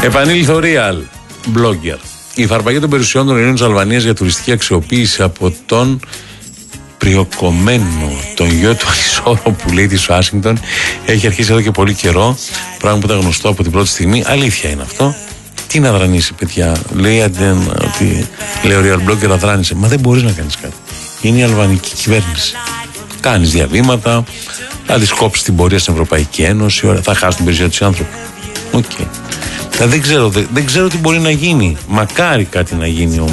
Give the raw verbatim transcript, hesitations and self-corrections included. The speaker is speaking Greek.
Επανήλθε ο Real Blogger. Η φαρπαγή των περιουσιών των Ειρήνων της Αλβανίας για τουριστική αξιοποίηση από τον Πριοκομμένο, τον γιο του Ανισόρου που λέει της Ουάσιγκτον, έχει αρχίσει εδώ και πολύ καιρό. Πράγμα που ήταν γνωστό από την πρώτη στιγμή. Αλήθεια είναι αυτό. Τι να δρανήσει, παιδιά. Λέει ότι λέει ο Real Blogger αδράνησε. Μα δεν μπορείς να κάνεις κάτι. Είναι η αλβανική κυβέρνηση. Κάνεις διαβήματα, θα τη κόψεις την πορεία στην Ευρωπαϊκή Ένωση, θα χάσει την περιουσία του άνθρωπου. Οκ. Okay. Δεν ξέρω, δεν, δεν ξέρω τι μπορεί να γίνει. Μακάρι κάτι να γίνει όμως.